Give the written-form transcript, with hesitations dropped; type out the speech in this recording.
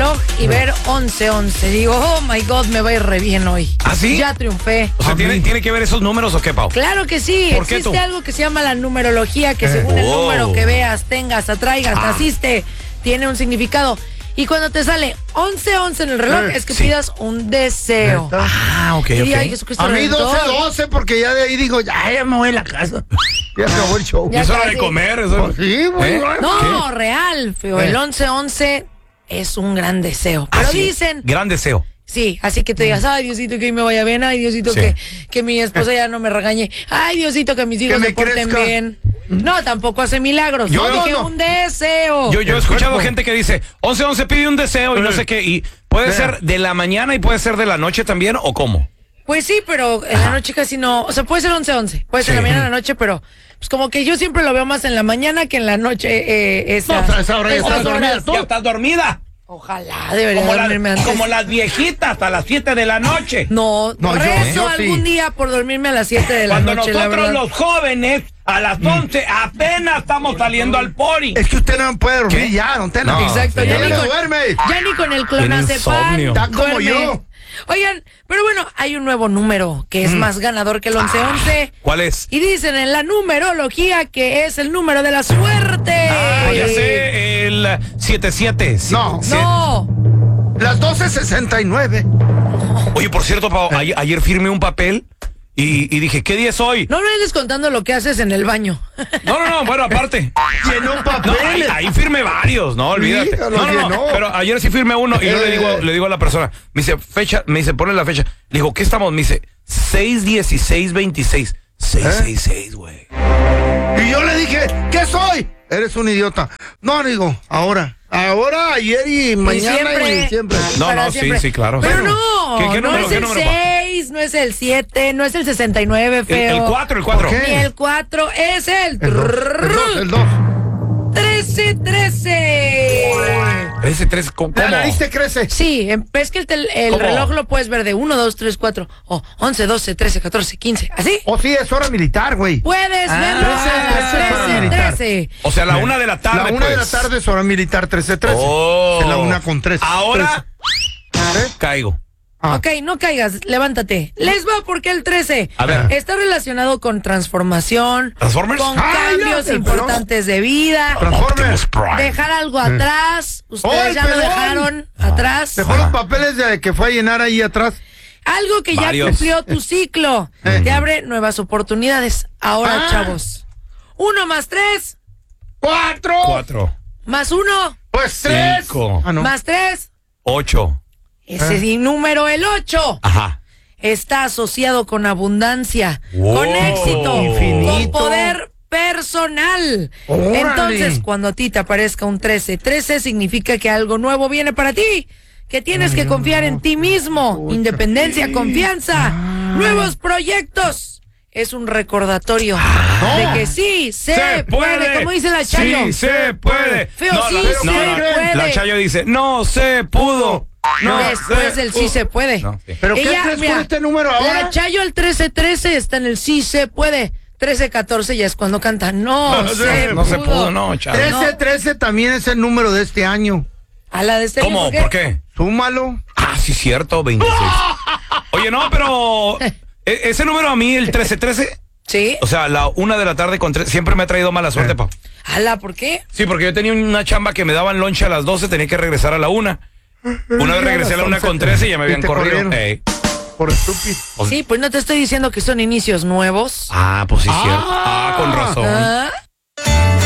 reloj y ver 11-11. Digo, oh my God, me va a ir re bien hoy. ¿Ah, sí? Ya triunfé. O sea, ¿tiene que ver esos números o qué, Pau? Claro que sí. ¿Por qué Existe tú? algo que se llama la numerología, que según el número que veas, tengas, atraigas, naciste, tiene un significado. Y cuando te sale 11-11 en el reloj, es que pidas un deseo. Ok, Y ok. diga, Jesucristo A mí Redentor. 12-12, porque ya de ahí digo, ya me voy a la casa. Ya acabó el show. Ya Es hora casi. de comer. Eso... Sí, güey. No, real, feo. El 11-11 es un gran deseo. Pero Así es. dicen... Gran deseo. Sí, así que te digas, ay, Diosito, que hoy me vaya bien, ay, Diosito, Sí. que mi esposa ya no me regañe, ay, Diosito, que mis hijos Que me se porten crezca. bien. No, tampoco hace milagros. Yo Dije no. un deseo. Yo he escuchado cuerpo. gente que dice, 11-11 pide un deseo y no sé qué. Y puede ser de la mañana y puede ser de la noche también, ¿o cómo? Pues sí, pero en la noche casi no. O sea, puede ser 11-11, puede ser en la mañana, en la noche, pero pues como que yo siempre lo veo más en la mañana que en la noche. No, a esa hora ya esas estás dormida horas. tú. Ya estás dormida. Ojalá, debería dormirme antes. Como las viejitas a las 7 de la noche. No, No, rezo yo sí. algún día por dormirme a las 7 de la Cuando noche, la nosotros verdad. los jóvenes a las 11 apenas estamos saliendo al pori. Es que usted no puede dormir ¿Qué? ya, don Tela. No, Exacto, sí. ya Ya ni, no con, duerme. ya ni con el Tiene clonazepam insomnio. Está como duerme. yo. Oigan, pero bueno, hay un nuevo número que es más ganador que el 11-11. ¿Cuál es? Y dicen en la numerología que es el número de la suerte. Ya sé, el 77. No. No, Las 12:69. Oye, por cierto, Pau, ayer firmé un papel y dije, ¿qué día es hoy? no me andes contando lo que haces en el baño. No, bueno, aparte. Llenó No, papeles. ahí firmé varios, no, olvídate. Sí, lo No, llenó. pero ayer sí firmé uno y yo le digo a la persona, me dice, fecha, me dice, ponle la fecha. Le digo, ¿qué estamos? Me dice, 6/16/26. 666, güey. Y yo le dije, ¿qué soy? Eres un idiota. No, digo, ahora, ayer y mañana y siempre. No, Para siempre. sí, claro. Pero Bueno, no, ¿qué no número, es qué el número? 6, no es el 7, no es el 69, feo. El 4, el 4. ¿Por qué? Ni el 4, es el El 2. 13-13. Ese 3, ¿cómo? La nariz te crece. Sí, es que el ¿Cómo? reloj lo puedes ver de 1, 2, 3, 4, o 11, 12, 13, 14, 15, ¿así? Oh, sí, es hora militar, güey. Puedes verlo a 13, las 13. O sea, la 1 de la tarde. La 1 de la pues. tarde es hora militar 13:13. Oh. Es la 1:13. Ahora caigo. Ok, no caigas, levántate. Les va porque el 13 A ver. está relacionado con transformación, ¿Transformers? con Ah, cambios ya, el importantes de vida, Transformers. Prime. dejar algo atrás. Ustedes ¡Oh, ya lo pelón! dejaron atrás. Dejó los papeles de que fue a llenar ahí atrás. Algo que ya Varios. cumplió tu ciclo. Te abre nuevas oportunidades. Ahora, chavos. 1 más 3, 4, más 1, Pues 3. 5, Ah, no. más 3. 8. Ese número, el 8. Ajá. Está asociado con abundancia, Wow. con éxito, Infinito. con poder personal. Órale. Entonces, cuando a ti te aparezca un 13 significa que algo nuevo viene para ti, que tienes que confiar en ti mismo, independencia, confianza, nuevos proyectos. Es un recordatorio de que sí se puede, como dice la Chayo. Sí se puede. Feo, No, sí la- se puede. La Chayo dice, no se pudo. No Después se del sí pudo. se puede. No, sí. ¿Pero qué crees mira, con este número ahora? La Chayo el 13-13 está en el sí se puede. 13-14 ya es cuando canta no, No se pudo. no, Chayo. 13 también es el número de este año. A la de este ¿Cómo? año, ¿Por qué? Súmalo. Ah, sí, cierto, 26. Oye, no, pero ese número a mí, el 13-13, Sí. o sea, la 1 de la tarde con 3, siempre me ha traído mala suerte, pa. Ala, ¿por qué? Sí, porque yo tenía una chamba que me daban lonche a las 12, tenía que regresar a la 1. Una vez regresé a la 1 con 13 y ya me Y habían te corrido. corrieron. Ey. Por estúpido. Sí, pues no te estoy diciendo que son inicios nuevos. Ah, pues sí, cierto. Con razón. Ah,